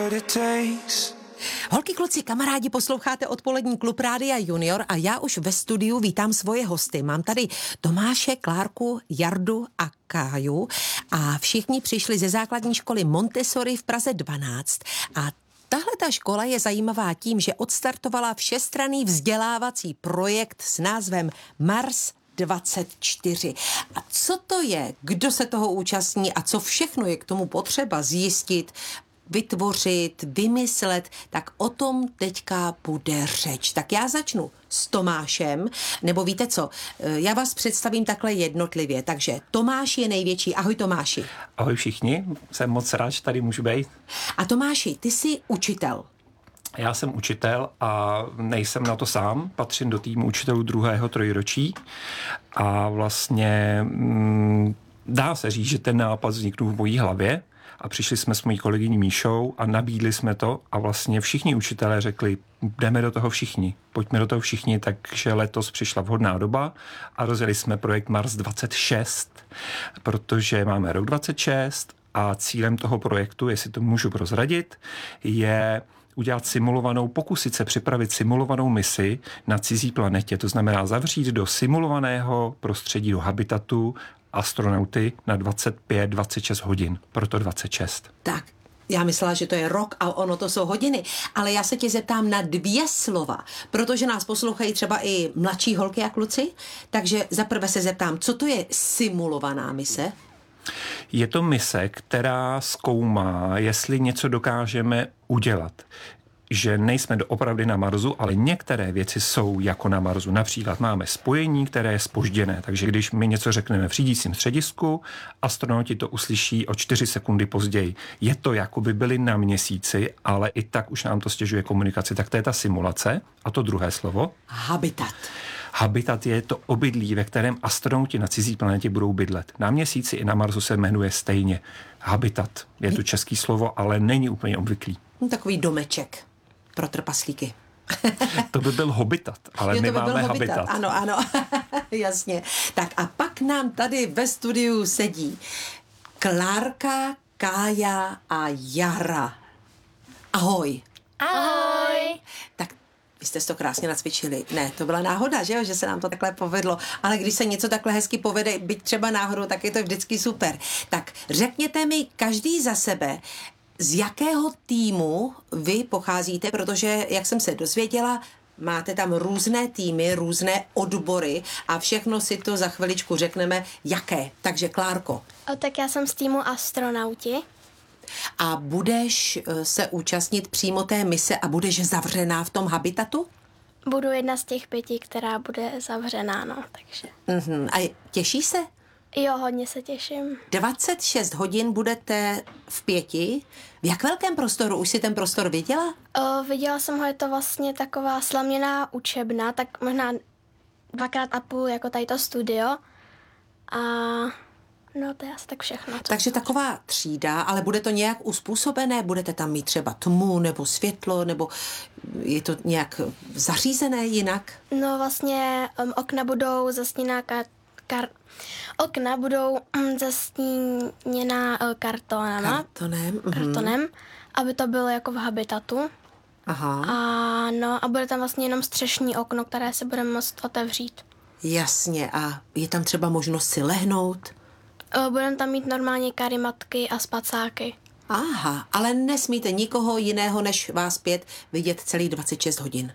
Holky, kluci, kamarádi, posloucháte Odpolední klub Rádia Junior a já už ve studiu vítám svoje hosty. Mám tady Tomáše, Klárku, Jardu a Káju a všichni přišli ze základní školy Montessori v Praze 12 a tahle ta škola je zajímavá tím, že odstartovala všestranný vzdělávací projekt s názvem Mars 24. A co to je, kdo se toho účastní a co všechno je k tomu potřeba zjistit, vytvořit, vymyslet, tak o tom teďka bude řeč. Tak já začnu s Tomášem, nebo víte co, já vás představím takhle jednotlivě, takže Tomáš je největší. Ahoj Tomáši. Ahoj všichni, jsem moc rád, že tady můžu být. A Tomáši, ty jsi učitel. Já jsem učitel a nejsem na to sám, patřím do týmu učitelů 2. trojročí a vlastně dá se říct, že ten nápad vzniknul v mojí hlavě a přišli jsme s mojí kolegyní Míšou a nabídli jsme to a vlastně všichni učitelé řekli, jdeme do toho všichni, pojďme do toho všichni, takže letos přišla vhodná doba a rozjeli jsme projekt Mars 26, protože máme rok 26 a cílem toho projektu, jestli to můžu prozradit, je udělat pokusit se připravit simulovanou misi na cizí planetě, to znamená zavřít do simulovaného prostředí, do habitatu astronauty na 25-26 hodin, proto 26. Tak, já myslela, že to je rok a ono to jsou hodiny, ale já se tě zeptám na 2 slova, protože nás poslouchají třeba i mladší holky a kluci, takže zaprvé se zeptám, co to je simulovaná mise? Je to mise, která zkoumá, jestli něco dokážeme udělat. Že nejsme doopravdy na Marsu, ale některé věci jsou jako na Marsu. Například máme spojení, které je zpožděné, takže když my něco řekneme v řídícím středisku, astronauti to uslyší o 4 sekundy později. Je to, jako by byli na Měsíci, ale i tak už nám to stěžuje komunikaci. Tak to je ta simulace. A to druhé slovo? Habitat. Habitat je to obydlí, ve kterém astronauti na cizí planetě budou bydlet. Na Měsíci i na Marsu se jmenuje stejně. Habitat. Je to český slovo, ale není úplně obvyklý. Takový domeček pro trpaslíky. To by byl hobitat, ale my máme habitat. Ano, jasně. Tak a pak nám tady ve studiu sedí Klárka, Kája a Jara. Ahoj. Ahoj. Tak vy jste to krásně nacvičili. Ne, to byla náhoda, že jo, že se nám to takhle povedlo. Ale když se něco takhle hezky povede, byť třeba náhodou, tak je to vždycky super. Tak řekněte mi každý za sebe, z jakého týmu vy pocházíte, protože, jak jsem se dozvěděla, máte tam různé týmy, různé odbory a všechno si to za chviličku řekneme, jaké. Takže Klárko. Tak já jsem z týmu astronauti. A budeš se účastnit přímo té mise a budeš zavřená v tom habitatu? Budu jedna z těch 5, která bude zavřená, no, takže. A těší se? Jo, hodně se těším. 26 hodin budete v 5. V jak velkém prostoru? Už si ten prostor viděla? Viděla jsem ho, je to vlastně taková slaměná učebna, tak možná 2x5 jako tady to studio. A no, to je asi tak všechno. Takže taková třída, ale bude to nějak uspůsobené? Budete tam mít třeba tmu nebo světlo, nebo je to nějak zařízené jinak? No vlastně okna budou zastíněná okna budou zastíněná kartonem, aby to bylo jako v habitatu. Aha. A bude tam vlastně jenom střešní okno, které se bude moct otevřít. Jasně, a je tam třeba možnost si lehnout? Budeme tam mít normálně karimatky a spacáky. Aha, ale nesmíte nikoho jiného než vás 5 vidět celý 26 hodin.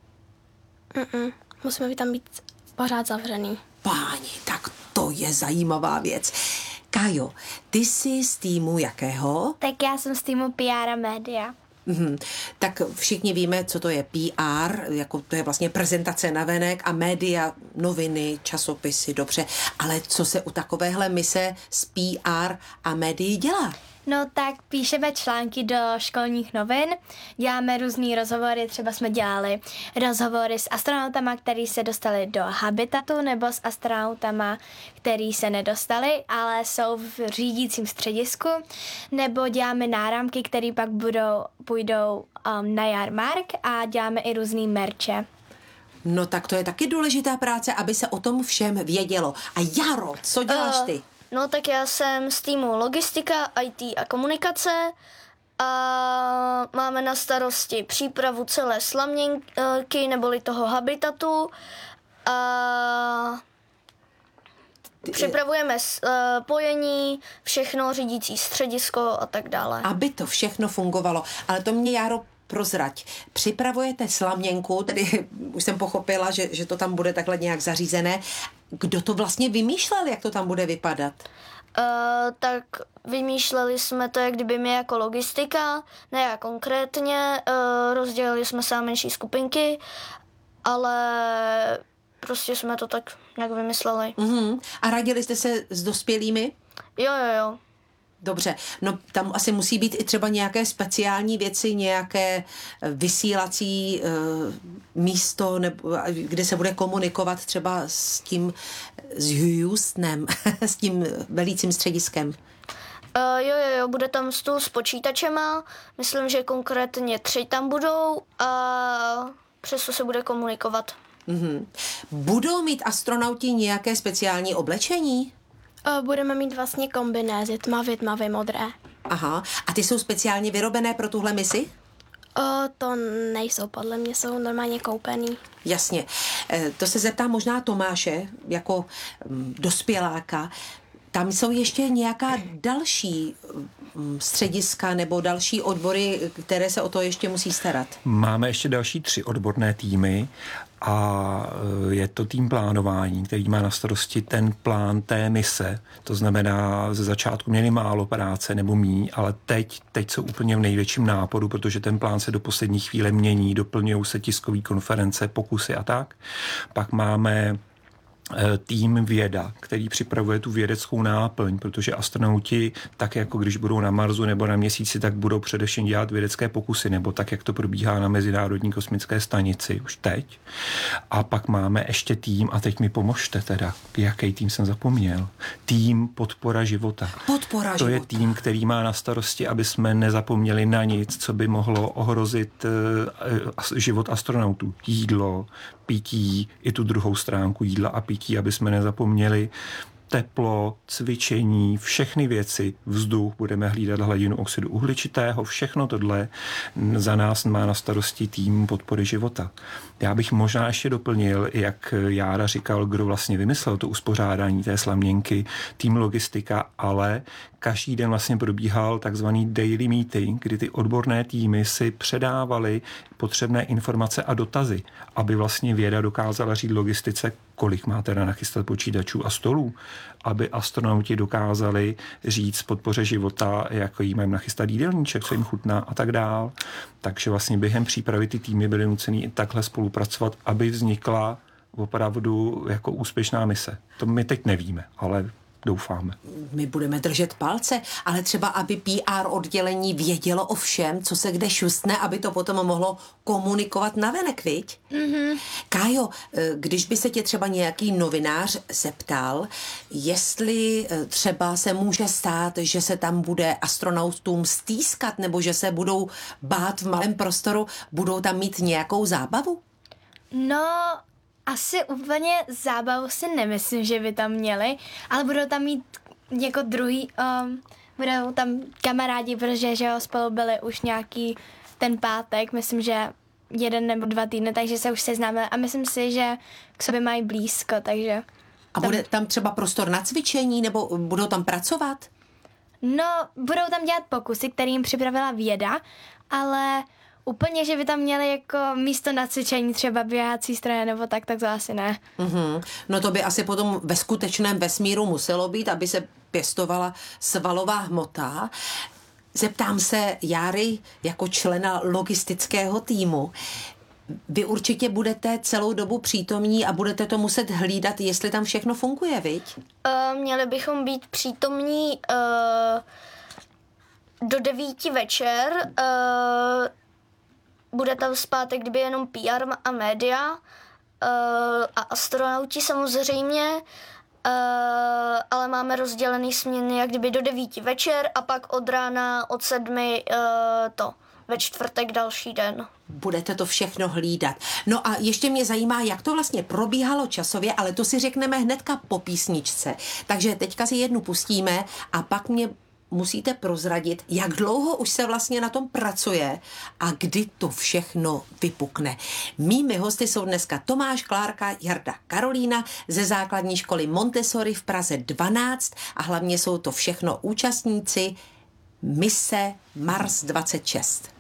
Musíme tam být pořád zavřený. Páni, tak to je zajímavá věc. Kájo, ty jsi z týmu jakého? Tak já jsem z týmu PR a média. Tak všichni víme, co to je PR, jako to je vlastně prezentace navenek a média, noviny, časopisy, dobře. Ale co se u takovéhle mise s PR a médií dělá? No tak píšeme články do školních novin, děláme různý rozhovory, třeba jsme dělali rozhovory s astronautama, který se dostali do habitatu, nebo s astronautama, který se nedostali, ale jsou v řídícím středisku, nebo děláme náramky, které pak půjdou na jarmark a děláme i různý merče. No tak to je taky důležitá práce, aby se o tom všem vědělo. A Jaro, co děláš ty? No tak já jsem z týmu logistika, IT a komunikace A máme na starosti přípravu celé slaměnky, neboli toho habitatu. A připravujeme pojení, všechno, řídící středisko a tak dále. Aby to všechno fungovalo. Ale to mě, Járo, prozrať. Připravujete slaměnku, tedy už jsem pochopila, že to tam bude takhle nějak zařízené. Kdo to vlastně vymýšlel, jak to tam bude vypadat? Tak vymýšleli jsme to, jak kdyby my jako logistika, ne já konkrétně, rozdělili jsme se na menší skupinky, ale prostě jsme to tak nějak vymysleli. A radili jste se s dospělými? Jo. Dobře, no tam asi musí být i třeba nějaké speciální věci, nějaké vysílací místo, nebo, kde se bude komunikovat třeba s Houstonem, s tím velícím střediskem. Jo, bude tam stůl s počítačema, myslím, že konkrétně 3 tam budou a přes to se bude komunikovat. Budou mít astronauti nějaké speciální oblečení? Budeme mít vlastně kombinézy tmavě modré. Aha, a ty jsou speciálně vyrobené pro tuhle misi? To nejsou, podle mě jsou normálně koupený. Jasně. To se zeptám možná Tomáše, jako dospěláka. Tam jsou ještě nějaká další střediska nebo další odbory, které se o to ještě musí starat? Máme ještě další 3 odborné týmy a je to tým plánování, který má na starosti ten plán té mise. To znamená, ze začátku měli málo práce nebo míň, ale teď jsou úplně v největším náporu, protože ten plán se do poslední chvíle mění, doplňují se tiskové konference, pokusy a tak. Pak máme tým věda, který připravuje tu vědeckou náplň, protože astronauti, tak jako když budou na Marsu nebo na Měsíci, tak budou především dělat vědecké pokusy, nebo tak, jak to probíhá na Mezinárodní kosmické stanici už teď. A pak máme ještě tým, a teď mi pomožte teda, jaký tým jsem zapomněl. Tým podpora života. To je tým, který má na starosti, aby jsme nezapomněli na nic, co by mohlo ohrozit život astronautů. Jídlo, pití, i tu druhou stránku jídla a pití, aby jsme nezapomněli teplo, cvičení, všechny věci, vzduch, budeme hlídat hladinu oxidu uhličitého, všechno tohle za nás má na starosti tým podpory života. Já bych možná ještě doplnil, jak Jára říkal, kdo vlastně vymyslel to uspořádání té slaměnky, tým logistika, ale každý den vlastně probíhal takzvaný daily meeting, kdy ty odborné týmy si předávaly potřebné informace a dotazy, aby vlastně věda dokázala říct logistice, kolik má teda nachystat počítačů a stolů, aby astronauti dokázali říct podpoře života, jako jí mají nachystat jídelníček, co jim chutná a tak dál. Takže vlastně během přípravy ty týmy byly nucený i takhle spolupracovat, aby vznikla opravdu jako úspěšná mise. To my teď nevíme, ale doufáme. My budeme držet palce, ale třeba, aby PR oddělení vědělo o všem, co se kde šustne, aby to potom mohlo komunikovat navenek, viď? Kájo, když by se tě třeba nějaký novinář zeptal, jestli třeba se může stát, že se tam bude astronautům stýskat, nebo že se budou bát v malém prostoru, budou tam mít nějakou zábavu? No, asi úplně zábavu si nemyslím, že by tam měli, ale budou tam mít jako druhý, budou tam kamarádi, protože že spolu byli už nějaký ten pátek, myslím, že 1 nebo 2 týdny, takže se už seznámili a myslím si, že k sobě mají blízko, takže... A bude tam třeba prostor na cvičení, nebo budou tam pracovat? No, budou tam dělat pokusy, které jim připravila věda, ale úplně, že by tam měli jako místo na cvičení, třeba běhací stroje nebo tak to asi ne. No to by asi potom ve skutečném vesmíru muselo být, aby se pěstovala svalová hmota. Zeptám se Járy jako člena logistického týmu. Vy určitě budete celou dobu přítomní a budete to muset hlídat, jestli tam všechno funguje, viď? Měli bychom být přítomní do 9 večer. Bude tam zpátek, kdyby jenom PR a média a astronauti samozřejmě, ale máme rozdělený směny jak kdyby do 9 večer a pak od rána od 7 ve čtvrtek další den. Budete to všechno hlídat. No a ještě mě zajímá, jak to vlastně probíhalo časově, ale to si řekneme hnedka po písničce. Takže teďka si jednu pustíme a pak mě musíte prozradit, jak dlouho už se vlastně na tom pracuje a kdy to všechno vypukne. Mými hosty jsou dneska Tomáš, Klárka, Jarda, Karolína ze základní školy Montessori v Praze 12 a hlavně jsou to všechno účastníci mise Mars 26.